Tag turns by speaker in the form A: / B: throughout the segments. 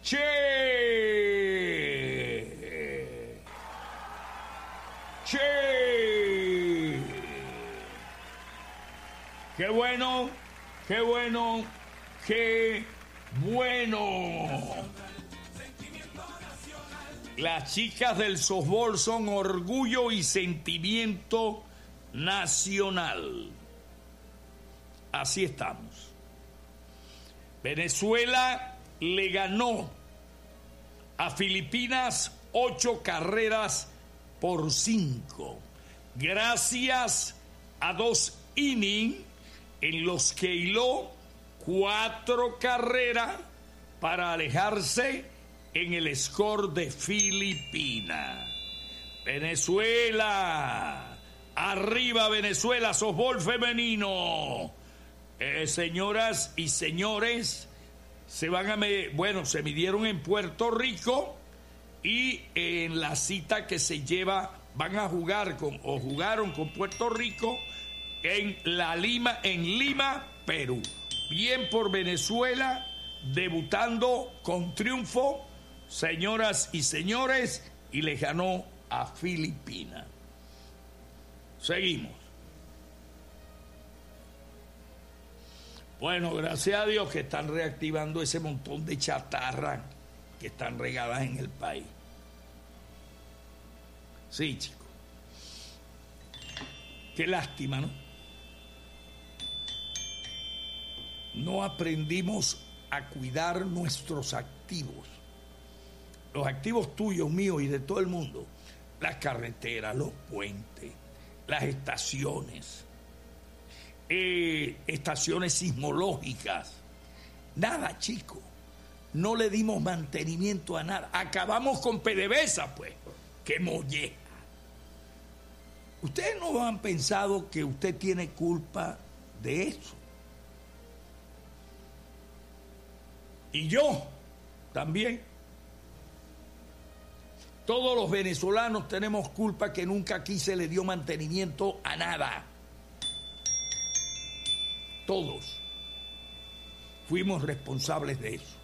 A: Che. Che. Qué bueno, qué bueno, qué bueno. Las chicas del softball son orgullo y sentimiento nacional. Así estamos. Venezuela le ganó a Filipinas 8-5, gracias a 2 innings en los que hiló 4 carreras para alejarse en el score de Filipinas. Venezuela, arriba Venezuela, softball femenino. Señoras y señores, se midieron en Puerto Rico y en la cita que se lleva van a jugaron con Puerto Rico en Lima, Perú. Bien por Venezuela, debutando con triunfo, señoras y señores, y le ganó a Filipinas. Seguimos. Bueno, gracias a Dios que están reactivando ese montón de chatarra que están regadas en el país. Sí, chicos. Qué lástima, ¿no? No aprendimos a cuidar nuestros activos. Los activos tuyos, míos y de todo el mundo. Las carreteras, los puentes, las estaciones. Estaciones sismológicas. Nada, chicos. No le dimos mantenimiento a nada. Acabamos con PDVSA, pues. ¡Qué molleja! Ustedes no han pensado que usted tiene culpa de eso. Y yo también. Todos los venezolanos tenemos culpa que nunca aquí se le dio mantenimiento a nada. Todos fuimos responsables de eso.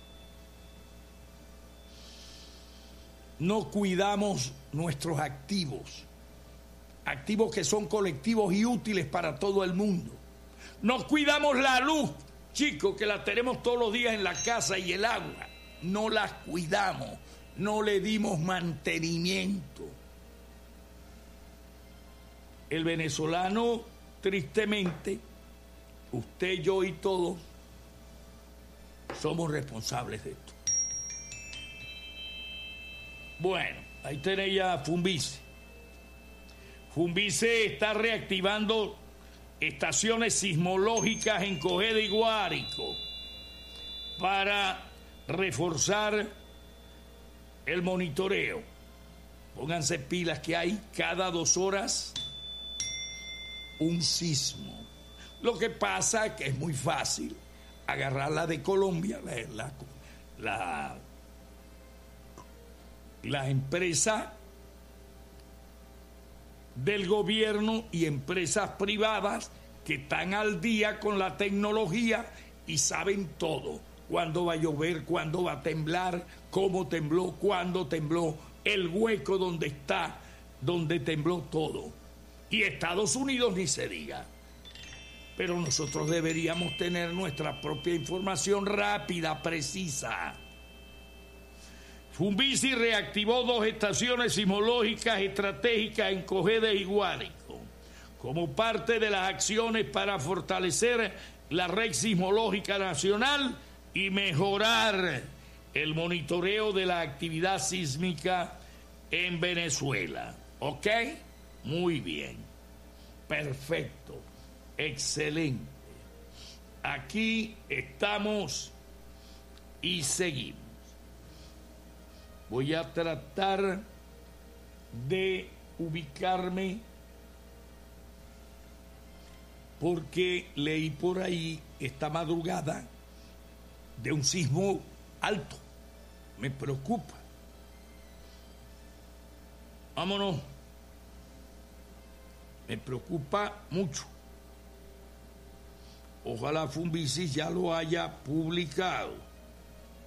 A: No cuidamos nuestros activos que son colectivos y útiles para todo el mundo. No cuidamos la luz, chicos, que la tenemos todos los días en la casa, y el agua. No las cuidamos, no le dimos mantenimiento. El venezolano, tristemente, usted, yo y todos somos responsables de esto. Bueno, ahí tenéis ya Funvice. Funvice está reactivando estaciones sismológicas en Cojeda y Guárico para reforzar el monitoreo. Pónganse pilas que hay cada 2 horas un sismo. Lo que pasa es que es muy fácil agarrar la de Colombia, la empresa del gobierno y empresas privadas que están al día con la tecnología y saben todo. Cuándo va a llover, cuándo va a temblar, cómo tembló, cuándo tembló, el hueco donde está, donde tembló todo. Y Estados Unidos ni se diga. Pero nosotros deberíamos tener nuestra propia información rápida, precisa. Funvice reactivó 2 estaciones sismológicas estratégicas en Cojeda y Guárico, como parte de las acciones para fortalecer la red sismológica nacional y mejorar el monitoreo de la actividad sísmica en Venezuela. ¿Ok? Muy bien. Perfecto. Excelente. Aquí estamos y seguimos. Voy a tratar de ubicarme porque leí por ahí esta madrugada de un sismo alto. Me preocupa. Vámonos. Me preocupa mucho. Ojalá Funvice ya lo haya publicado.